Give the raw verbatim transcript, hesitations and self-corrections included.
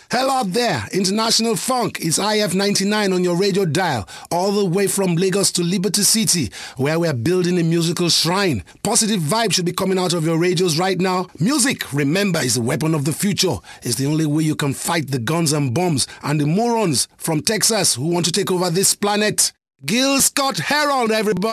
Hello out there, International Funk. It's I F ninety-nine on your radio dial, all the way from Lagos to Liberty City, where we're building a musical shrine. Positive vibes should be coming out of your radios right now. Music, remember, is the weapon of the future. It's the only way you can fight the guns and bombs and the morons from Texas who want to take over this planet. Gil Scott Heron, everybody.